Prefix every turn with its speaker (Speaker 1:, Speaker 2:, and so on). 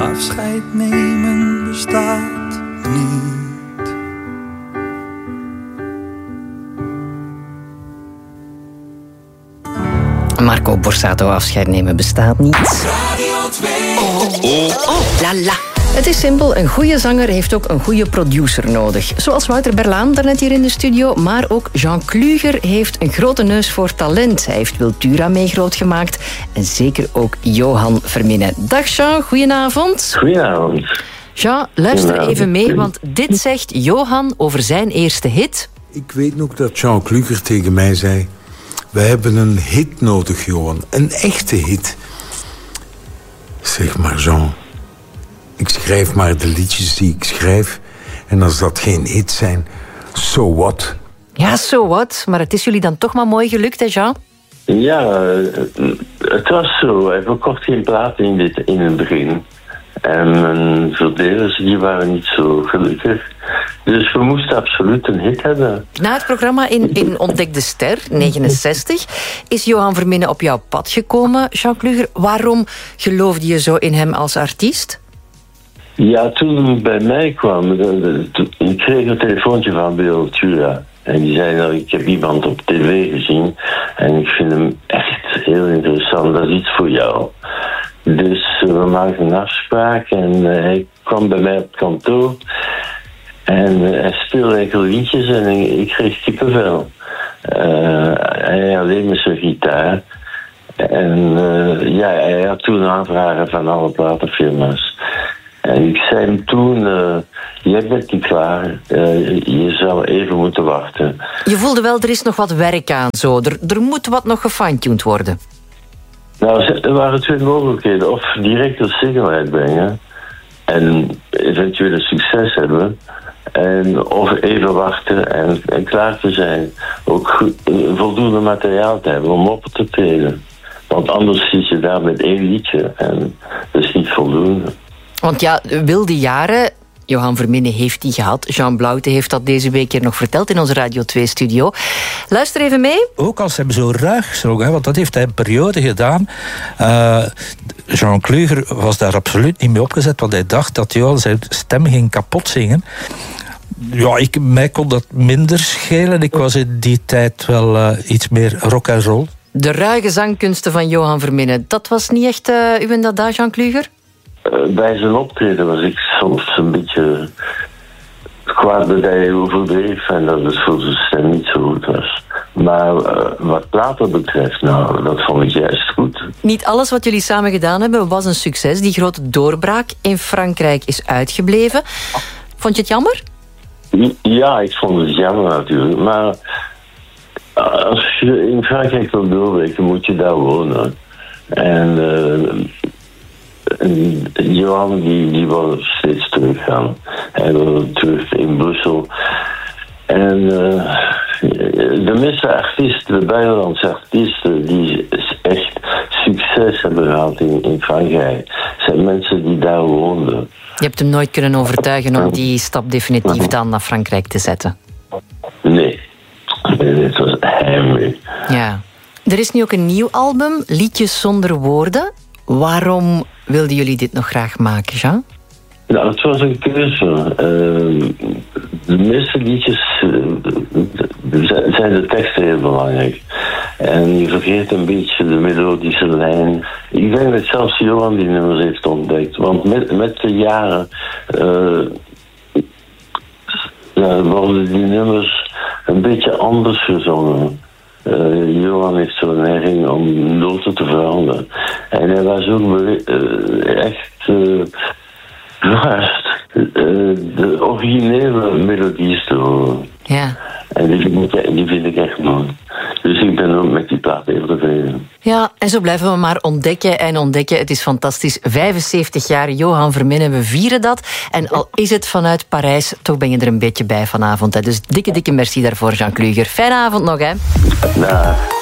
Speaker 1: Afscheid nemen bestaat niet.
Speaker 2: Marco Borsato, afscheid nemen bestaat niet.
Speaker 3: Radio 2.
Speaker 2: La la. Het is simpel, een goede zanger heeft ook een goede producer nodig. Zoals Wouter Berlaan daarnet hier in de studio, maar ook Jean Kluger heeft een grote neus voor talent. Hij heeft Wiltura mee grootgemaakt en zeker ook Johan Verminnen. Dag Jean, goedenavond.
Speaker 4: Goedenavond.
Speaker 2: Jean, luister even mee, want dit zegt Johan over zijn eerste hit.
Speaker 5: Ik weet nog dat Jean Kluger tegen mij zei: we hebben een hit nodig, Johan. Een echte hit. Zeg maar, Jean, ik schrijf maar de liedjes die ik schrijf. En als dat geen hit zijn, so what?
Speaker 2: Ja, so what? Maar het is jullie dan toch maar mooi gelukt, hè, Jean?
Speaker 4: Ja, het was zo. Hij verkocht geen platen in het begin. En mijn verdelers die waren niet zo gelukkig. Dus we moesten absoluut een hit hebben.
Speaker 2: Na het programma in Ontdek de Ster, 69, is Johan Verminnen op jouw pad gekomen, Jean Kluger. Waarom geloofde je zo in hem als artiest?
Speaker 4: Ja, toen hij bij mij kwam, ik kreeg een telefoontje van Wiltura. En die zei dat ik heb iemand op tv gezien. En ik vind hem echt heel interessant. Dat is iets voor jou. Dus we maakten een afspraak en hij kwam bij mij op het kantoor. En hij speelde enkele liedjes en ik kreeg kippenvel. Hij alleen met zijn gitaar. En ja, hij had toen aanvragen van alle platenfirma's. En ik zei hem toen, jij bent niet klaar, je zou even moeten wachten.
Speaker 2: Je voelde wel, er is nog wat werk aan, zo. Er moet wat nog gefine-tuned worden.
Speaker 4: Nou, er waren twee mogelijkheden. Of direct een single uitbrengen en eventueel een succes hebben. En of even wachten en klaar te zijn. Ook voldoende materiaal te hebben om op te treden. Want anders zit je daar met één liedje en dat is niet voldoende.
Speaker 2: Want ja, wilde jaren, Johan Verminnen heeft die gehad. Jean Blauwte heeft dat deze week hier nog verteld in onze Radio 2-studio. Luister even mee.
Speaker 6: Ook als hem zo ruig gezongen, want dat heeft hij een periode gedaan. Jean Kluger was daar absoluut niet mee opgezet, want hij dacht dat Johan zijn stem ging kapot zingen. Ja, mij kon dat minder schelen. Ik was in die tijd wel iets meer rock and roll.
Speaker 2: De ruige zangkunsten van Johan Verminnen, dat was niet echt uw dada, Jean Kluger?
Speaker 4: Bij zijn optreden was ik soms een beetje kwaad dat hij overdreef en dat het voor zijn stem niet zo goed was. Maar wat platen betreft, nou, dat vond ik juist goed.
Speaker 2: Niet alles wat jullie samen gedaan hebben was een succes. Die grote doorbraak in Frankrijk is uitgebleven. Vond je het jammer?
Speaker 4: Ja, ik vond het jammer natuurlijk. Maar als je in Frankrijk wil doorbreken, moet je daar wonen. En Johan die wil steeds teruggaan. Hij wil terug in Brussel. En de meeste artiesten, de buitenlandse artiesten die echt succes hebben gehad in Frankrijk, zijn mensen die daar woonden.
Speaker 2: Je hebt hem nooit kunnen overtuigen om die stap definitief dan naar Frankrijk te zetten?
Speaker 4: Nee, het was heimwee.
Speaker 2: Ja. Er is nu ook een nieuw album, Liedjes zonder woorden. Waarom wilden jullie dit nog graag maken, Jean?
Speaker 4: Nou, het was een keuze. De meeste liedjes zijn de teksten heel belangrijk. En je vergeet een beetje de melodische lijn. Ik denk dat zelfs Johan die nummers heeft ontdekt. Want met de jaren worden die nummers een beetje anders gezongen. Johan heeft zo'n neiging om noten te veranderen. En hij was ook echt vast de originele melodieën te horen.
Speaker 2: Ja.
Speaker 4: En die vind ik echt mooi. Dus ik ben ook met die plaat heel tevreden.
Speaker 2: Ja, en zo blijven we maar ontdekken en ontdekken. Het is fantastisch. 75 jaar Johan Verminnen, we vieren dat. En al is het vanuit Parijs, toch ben je er een beetje bij vanavond. Hè. Dus dikke merci daarvoor, Jean Kluger. Fijne avond nog, hè.
Speaker 4: Dag.